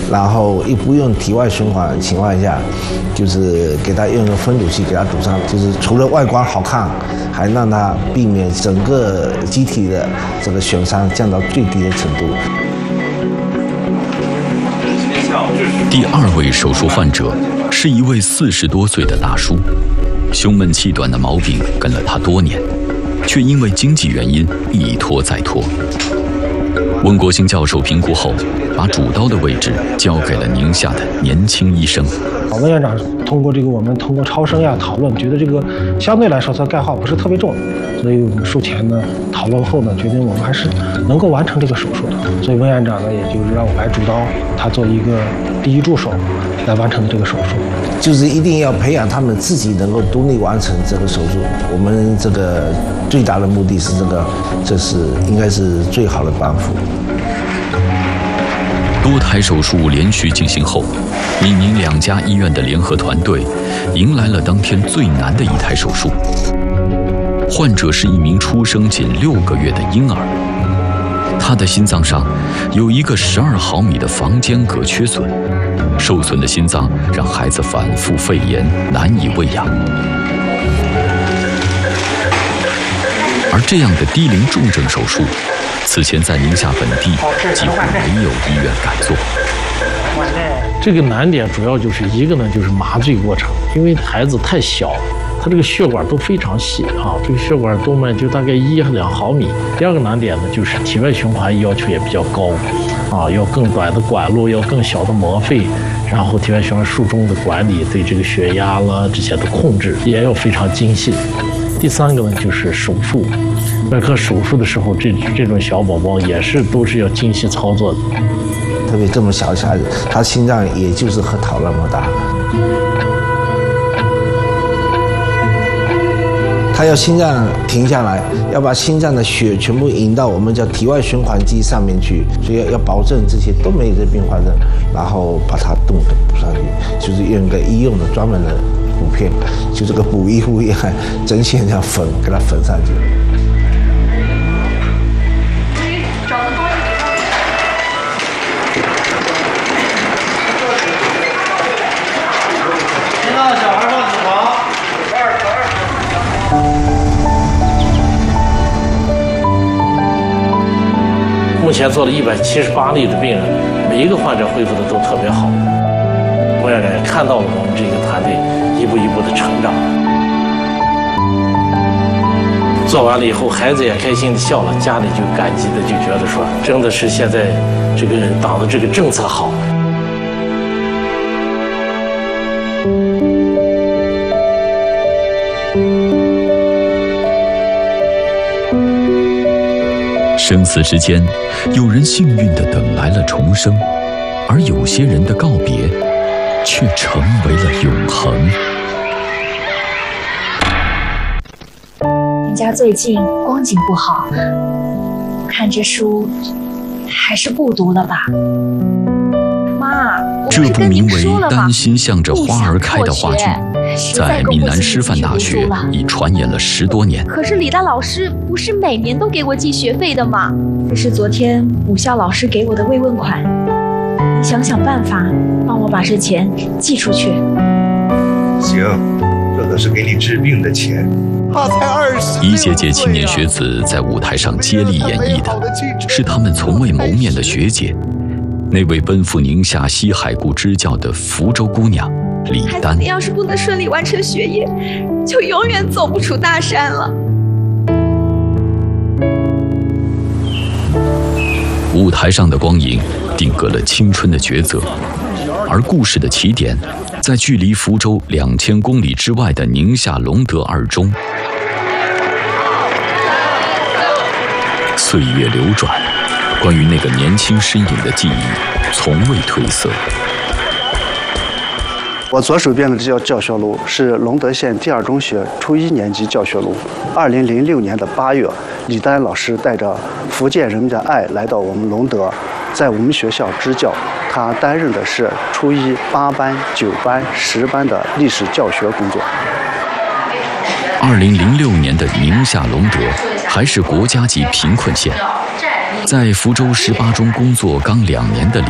然后又不用体外循环情况下，就是给它用个分堵器给它堵上，就是除了外观好看，还让它避免整个机体的这个损伤降到最低的程度。 第2位手术患者是一位40多岁的大叔，胸闷气短的毛病跟了他多年，却因为经济原因一拖再拖。温国兴教授评估后，把主刀的位置交给了宁夏的年轻医生。 温院长通过我们通过超声呀讨论，觉得这个相对来说它钙化不是特别重，所以我们术前呢讨论后呢，决定我们还是能够完成这个手术的。所以温院长呢，也就是让我来主刀，他做一个第一助手来完成这个手术。 就是一定要培养他们自己能够独立完成这个手术。我们这个最大的目的是这是应该是最好的帮扶。 多台手术连续进行后，闽宁2家医院的联合团队迎来了当天最难的一台手术。患者是一名出生仅6个月的婴儿，他的心脏上有一个12毫米的房间隔缺损，受损的心脏让孩子反复肺炎，难以喂养。而这样的低龄重症手术，此前在宁夏本地几乎没有医院敢做。 这个难点主要就是一个呢，就是麻醉过程，因为孩子太小，他这个血管都非常细啊，这个血管动脉就大概1、2毫米。第二个难点呢，就是体外循环要求也比较高，啊，要更短的管路，要更小的膜肺，然后体外循环术中的管理，对这个血压啦这些的控制也要非常精细。第3个呢，就是手术。外科手术的时候，这种小宝宝都是要精细操作的。 特别这么小的小孩子，他心脏也就是核桃那么大。他要心脏停下来，要把心脏的血全部引到我们叫体外循环机上面去，所以要保证这些都没有这并发症，然后把它动的补上去，就是用一个医用的专门的补片，就这个补衣服一样，针线这样粉给它粉上去。 目前做了178例的病人，每一个患者恢复的都特别好。温院长也看到了我们这个团队一步一步的成长。做完了以后，孩子也开心的笑了，家里就感激的就觉得说，真的是现在这个党的这个政策好。 生死之间，有人幸运地等来了重生，而有些人的告别却成为了永恒。 人家最近光景不好，看这书还是不读了吧。妈， 这部名为《丹心向着花儿开》的话剧，在闽南师范大学已传演了10多年。 可是李大老师不是每年都给我寄学费的吗？这是昨天母校老师给我的慰问款，你想想办法，帮我把这钱寄出去。 行，这可是给你治病的钱。 他才26 一届届青年学子在舞台上接力演绎的，是他们从未谋面的学姐，那位奔赴宁夏西海固支教的福州姑娘李丹。 孩子要是不能顺利完成学业，就永远走不出大山了。 舞台上的光影定格了青春的抉择，而故事的起点在距离福州2000公里之外的宁夏隆德2中。岁月流转，关于那个年轻身影的记忆从未褪色。 我左手边的这教学楼是隆德县第2中学初1年级教学楼。2006年的8月，李丹老师带着福建人民的爱来到我们隆德，在我们学校支教。他担任的是初1 8班、9班、10班的历史教学工作。 2006年的宁夏隆德还是国家级贫困县，在福州18中工作刚2年的